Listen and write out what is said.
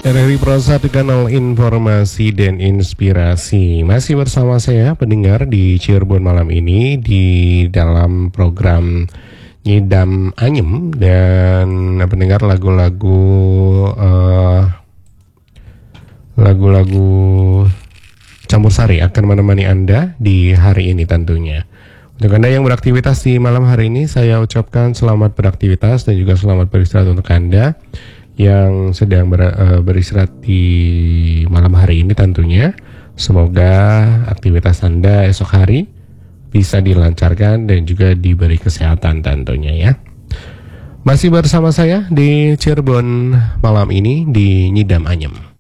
RRI Pro 1 Kanal Informasi dan Inspirasi. Masih bersama saya pendengar di Cirebon malam ini di dalam program Nyidam Anyem. Dan pendengar lagu-lagu campur sari akan menemani Anda di hari ini tentunya. Untuk Anda yang beraktivitas di malam hari ini, saya ucapkan selamat beraktivitas dan juga selamat beristirahat untuk Anda yang sedang beristirahat di malam hari ini tentunya. Semoga aktivitas Anda esok hari bisa dilancarkan dan juga diberi kesehatan tentunya ya. Masih bersama saya di Cirebon malam ini di Nyidam Anyem.